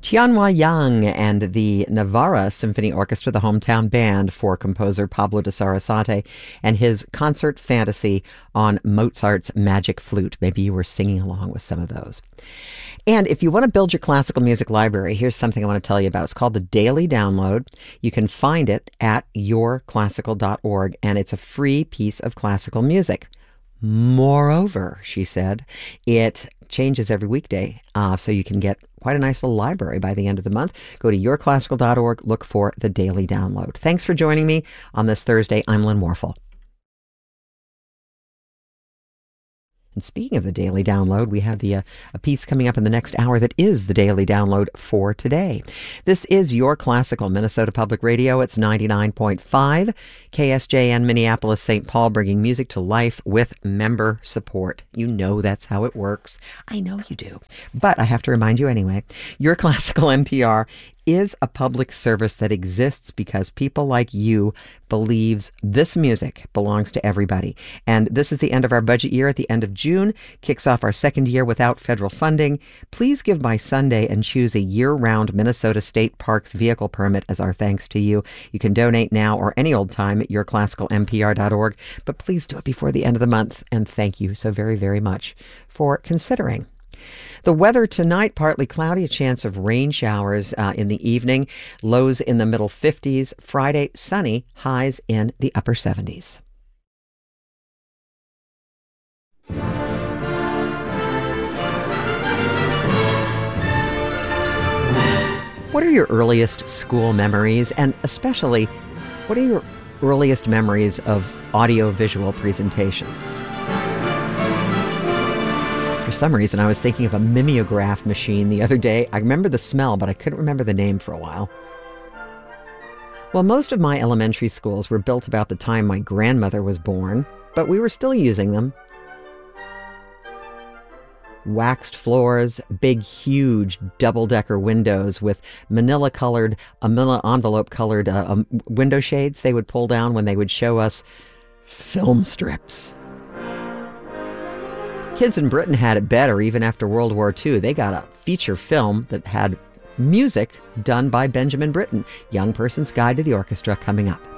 Tianhua Yang and the Navarra Symphony Orchestra, the hometown band for composer Pablo de Sarasate, and his concert fantasy on Mozart's Magic Flute. Maybe you were singing along with some of those. And if you want to build your classical music library, here's something I want to tell you about. It's called the Daily Download. You can find it at yourclassical.org, and it's a free piece of classical music. Moreover, she said, it changes every weekday, so you can get quite a nice little library by the end of the month. Go to yourclassical.org, look for the Daily Download. Thanks for joining me on this Thursday. I'm Lynn Warfel. And speaking of the Daily Download, we have a piece coming up in the next hour that is the Daily Download for today. This is Your Classical, Minnesota Public Radio. It's 99.5 KSJN Minneapolis, St. Paul, bringing music to life with member support. You know that's how it works. I know you do. But I have to remind you anyway, Your Classical NPR is a public service that exists because people like you believes this music belongs to everybody. And this is the end of our budget year at the end of June, kicks off our second year without federal funding. Please give by Sunday and choose a year-round Minnesota State Parks vehicle permit as our thanks to you. You can donate now or any old time at yourclassicalmpr.org, but please do it before the end of the month. And thank you so very, very much for considering. The weather tonight, partly cloudy, a chance of rain showers in the evening, lows in the middle 50s. Friday, sunny, highs in the upper 70s. What are your earliest school memories? And especially, what are your earliest memories of audio-visual presentations? For some reason, I was thinking of a mimeograph machine the other day. I remember the smell, but I couldn't remember the name for a while. Well, most of my elementary schools were built about the time my grandmother was born, but we were still using them. Waxed floors, big, huge double-decker windows with manila envelope-colored window shades they would pull down when they would show us film strips. Kids in Britain had it better even after World War II. They got a feature film that had music done by Benjamin Britten. Young Person's Guide to the Orchestra coming up.